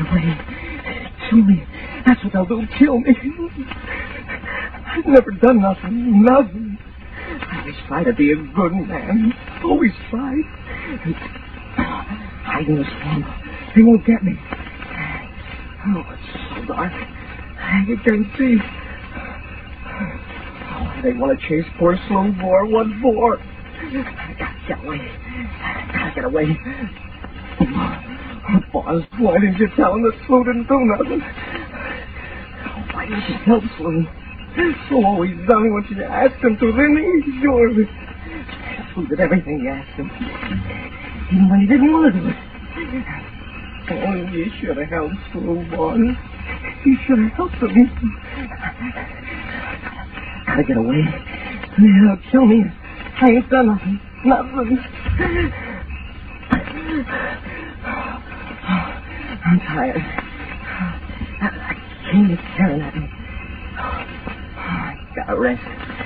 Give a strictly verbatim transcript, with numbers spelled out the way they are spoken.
get away. Kill me. That's what they'll do. Kill me. I've never done nothing. Nothing. I always try to be a good man. Always tried. Hide in the swamp. They won't get me. Oh, it's so dark. You can't see. Oh, they want to chase poor slow boar. What for? I gotta get away. I gotta get away. Oh, boss, why didn't you tell him that Slew didn't do nothing? Oh, why didn't you tell Slew? Slew always done what you asked him to, didn't he? Sure. Slew did everything you asked him. Even when he didn't want to do it. Oh, you should have helped Slew, boy. You should have helped him. Gotta get away. They'll kill me. I ain't done nothing. Nothing. I'm tired. I can't be staring at me. I gotta rest.